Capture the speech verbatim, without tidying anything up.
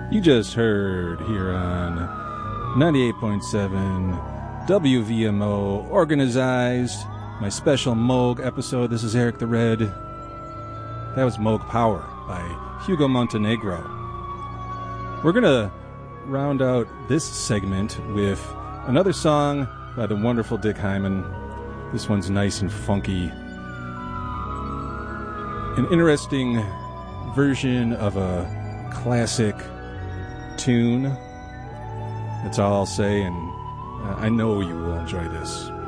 You just heard here on ninety-eight point seven W V M O Organized, my special Moog episode. This is Eric the Red. That was Moog Power by Hugo Montenegro. We're going to round out this segment with another song by the wonderful Dick Hyman. This one's nice and funky. An interesting version of a classic tune. That's all I'll say, and uh, I know you will enjoy this.